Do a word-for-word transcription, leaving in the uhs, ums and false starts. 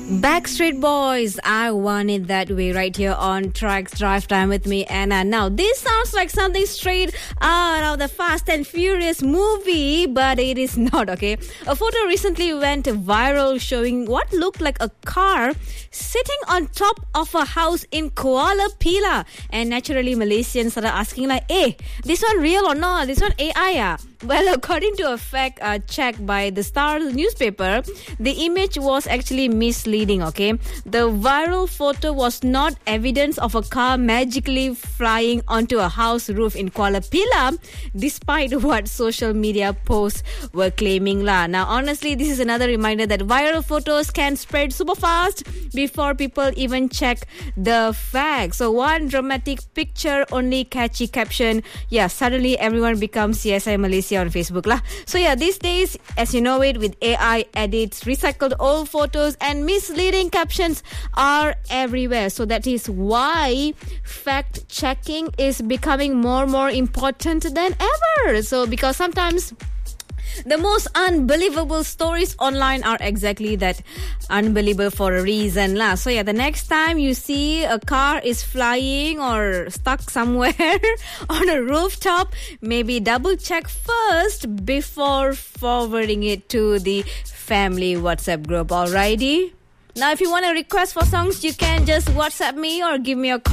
Backstreet Boys, I want it that way, right here on Tracks Drive Time with me, Anna. Now, this sounds like something straight out of the Fast and Furious movie, but it is not, okay? A photo recently went viral showing what looked like a car sitting on top of a house in Kuala Pila. And naturally, Malaysians started asking like, hey, this one real or not? This one A I, ah? Well, according to a fact uh, check by the Star newspaper, the image was actually misleading, okay? The viral photo was not evidence of a car magically flying onto a house roof in Kuala Pila, despite what social media posts were claiming lah. Now, honestly, this is another reminder that viral photos can spread super fast before people even check the facts. So, one dramatic picture, only catchy caption. Yeah, suddenly everyone becomes C S I Malaysia on Facebook lah. So yeah, these days, as you know it, with A I edits, recycled old photos and misleading captions are everywhere. So that is why fact checking is becoming more and more important than ever. So because sometimes the most unbelievable stories online are exactly that, unbelievable for a reason lah. So yeah, the next time you see a car is flying or stuck somewhere on a rooftop, maybe double check first before forwarding it to the family WhatsApp group. Alrighty. Now if you want to request for songs, you can just WhatsApp me or give me a call.